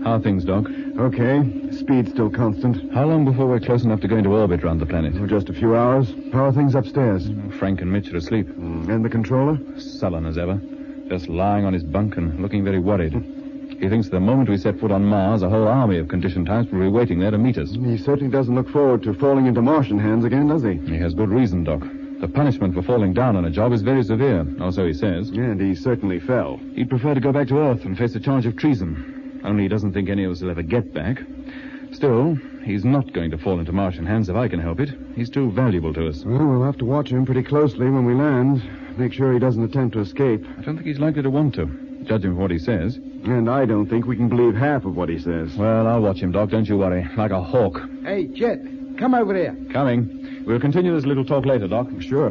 How are things, Doc? Okay. Speed's still constant. How long before we're close enough to go into orbit around the planet? Oh, just a few hours. How are things upstairs? Frank and Mitch are asleep. And the controller? Sullen as ever. Just lying on his bunk and looking very worried. He thinks the moment we set foot on Mars, a whole army of conditioned types will be waiting there to meet us. He certainly doesn't look forward to falling into Martian hands again, does he? He has good reason, Doc. The punishment for falling down on a job is very severe, or so he says. Yeah, and he certainly fell. He'd prefer to go back to Earth and face a charge of treason. Only he doesn't think any of us will ever get back. Still, he's not going to fall into Martian hands if I can help it. He's too valuable to us. Well, we'll have to watch him pretty closely when we land. Make sure he doesn't attempt to escape. I don't think he's likely to want to, judging from what he says. And I don't think we can believe half of what he says. Well, I'll watch him, Doc. Don't you worry. Like a hawk. Hey, Jet, come over here. Coming. We'll continue this little talk later, Doc. Sure.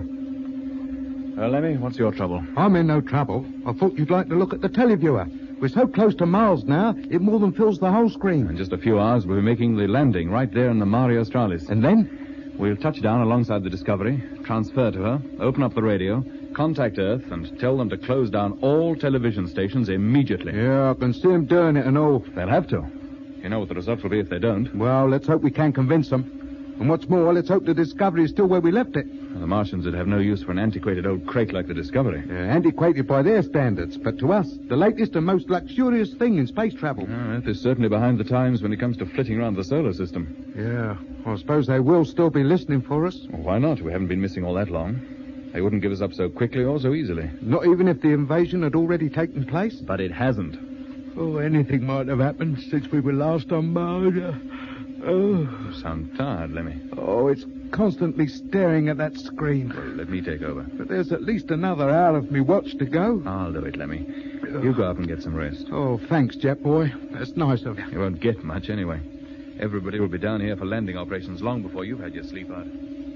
Lemmy, what's your trouble? I'm in no trouble. I thought you'd like to look at the televiewer. We're so close to Mars now, it more than fills the whole screen. In just a few hours, we'll be making the landing right there in the Mare Australis. And then? We'll touch down alongside the Discovery, transfer to her, open up the radio, contact Earth, and tell them to close down all television stations immediately. Yeah, I can see them doing it and all. They'll have to. You know what the result will be if they don't. Well, let's hope we can convince them. And what's more, let's hope the Discovery is still where we left it. The Martians would have no use for an antiquated old crate like the Discovery. Antiquated by their standards, but to us, the latest and most luxurious thing in space travel. Earth is certainly behind the times when it comes to flitting around the solar system. Yeah, I suppose they will still be listening for us. Well, why not? We haven't been missing all that long. They wouldn't give us up so quickly or so easily. Not even if the invasion had already taken place? But it hasn't. Oh, anything might have happened since we were last on Mars. You sound tired, Lemmy. Oh, it's constantly staring at that screen. Well, let me take over. But there's at least another hour of me watch to go. I'll do it, Lemmy. You go up and get some rest. Oh, thanks, Jet boy. That's nice of you. You won't get much anyway. Everybody will be down here for landing operations long before you've had your sleep out.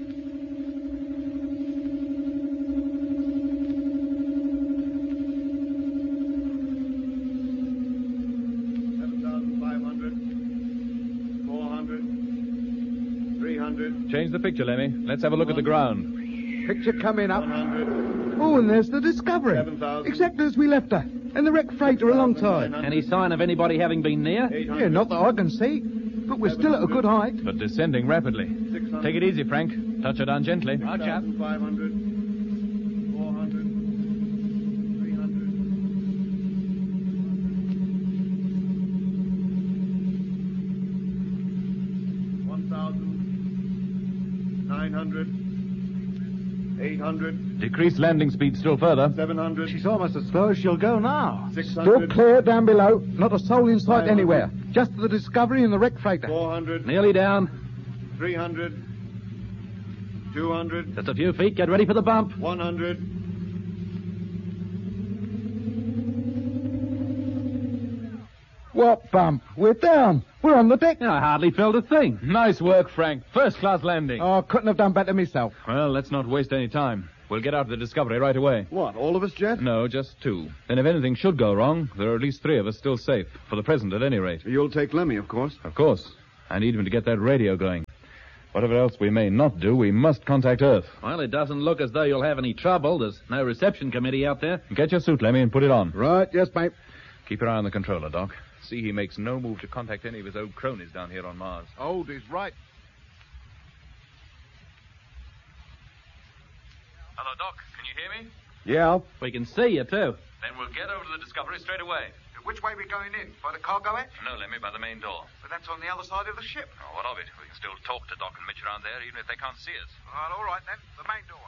Change the picture, Lemmy. Let's have a look at the ground. Picture coming up. 100. Oh, and there's the Discovery. 7,000. Exactly as we left her. And the wrecked freighter alongside. Any sign of anybody having been near? Yeah, not that I can see. But we're still at a good height. But descending rapidly. 600. Take it easy, Frank. Touch her down gently. Roger. 500. 400. 300. 900. 800. Decrease landing speed still further. 700. She's almost as slow as she'll go now. 600. Still clear down below. Not a soul in sight anywhere. Just the Discovery and the wrecked freighter. 400. Nearly down. 300. 200. Just a few feet. Get ready for the bump. 100. What bump? We're down. We're on the deck. I hardly felt a thing. Nice work, Frank. First-class landing. Oh, couldn't have done better myself. Well, let's not waste any time. We'll get out to the Discovery right away. What, all of us, Jet? No, just two. Then if anything should go wrong, there are at least three of us still safe. For the present, at any rate. You'll take Lemmy, of course. Of course. I need him to get that radio going. Whatever else we may not do, we must contact Earth. Well, it doesn't look as though you'll have any trouble. There's no reception committee out there. Get your suit, Lemmy, and put it on. Right, yes, mate. Keep your eye on the controller, Doc. See he makes no move to contact any of his old cronies down here on Mars. Old is right. Hello, Doc. Can you hear me? Yeah. We can see you, too. Then we'll get over to the Discovery straight away. Which way are we going in? By the cargo hatch? No, Lemmy, by the main door. But that's on the other side of the ship. Oh, what of it? We can still talk to Doc and Mitch around there, even if they can't see us. Well, all right, then. The main door.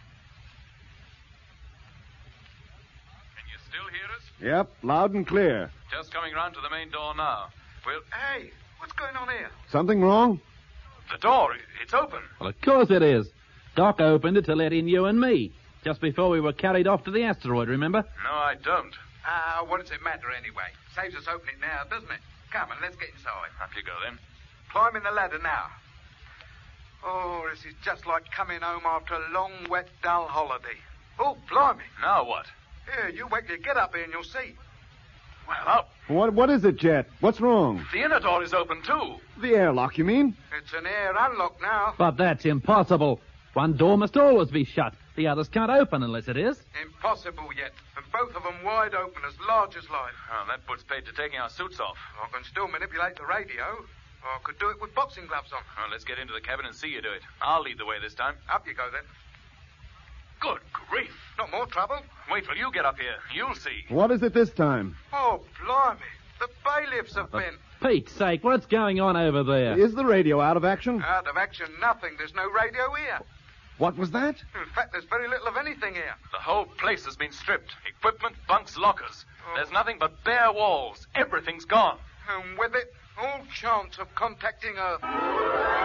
Can you still hear us? Yep, loud and clear. Just coming round to the main door now. We'll... Hey, what's going on here? Something wrong? The door, it's open. Well, of course it is. Doc opened it to let in you and me. Just before we were carried off to the asteroid, remember? No, I don't. What does it matter anyway? Saves us opening now, doesn't it? Come on, let's get inside. Up you go, then. Climbing the ladder now. Oh, this is just like coming home after a long, wet, dull holiday. Oh, blimey. Now what? Here, you wait till you get up here and you'll see. Well, up. What is it, Jet? What's wrong? The inner door is open, too. The airlock, you mean? It's an air unlock now. But that's impossible. One door must always be shut. The others can't open unless it is. Impossible yet. And both of them wide open, as large as life. Oh, that puts paid to taking our suits off. I can still manipulate the radio. Or I could do it with boxing gloves on. Oh, let's get into the cabin and see you do it. I'll lead the way this time. Up you go, then. Good grief. Not more trouble. Wait till you get up here. You'll see. What is it this time? Oh, blimey. The bailiffs have been. Pete's sake, what's going on over there? Is the radio out of action? Out of action, nothing. There's no radio here. What was that? In fact, there's very little of anything here. The whole place has been stripped. Equipment, bunks, lockers. There's nothing but bare walls. Everything's gone. And with it, all chance of contacting Earth.